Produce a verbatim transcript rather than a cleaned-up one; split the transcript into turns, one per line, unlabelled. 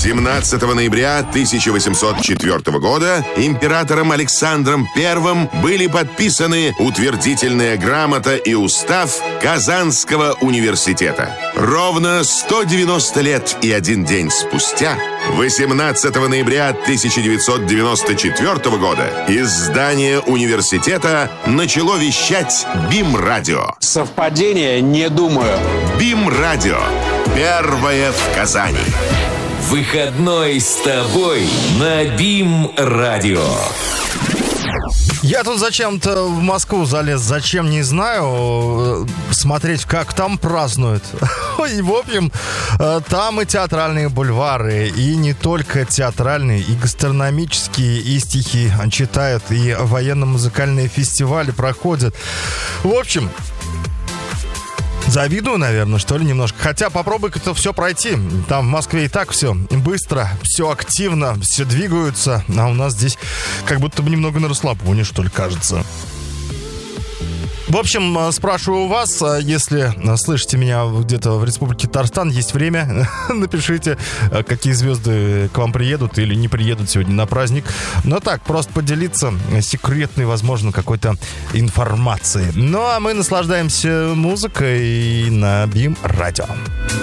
семнадцатого ноября тысяча восемьсот четвёртого года императором Александром Первым были подписаны утвердительная грамота и устав Казанского университета. Ровно сто девяносто лет и один день спустя, восемнадцатого ноября тысяча девятьсот девяносто четвёртого года, из здания университета начало вещать БИМ-радио.
Совпадение? Не думаю.
БИМ-радио. Первое в Казани.
Выходной с тобой на БИМ-радио.
Я тут зачем-то в Москву залез, зачем, не знаю, смотреть, как там празднуют. И, в общем, там и театральные бульвары, и не только театральные, и гастрономические, и стихи читают, и военно-музыкальные фестивали проходят. В общем... Завидую, наверное, что ли, немножко. Хотя попробуй как-то все пройти. Там в Москве и так все быстро, все активно, все двигаются. А у нас здесь как будто бы немного на расслабоне, что ли, кажется. В общем, спрашиваю у вас, если слышите меня где-то в Республике Татарстан, есть время, напишите, какие звезды к вам приедут или не приедут сегодня на праздник. Но так, просто поделиться секретной, возможно, какой-то информацией. Ну, а мы наслаждаемся музыкой на БИМ-радио.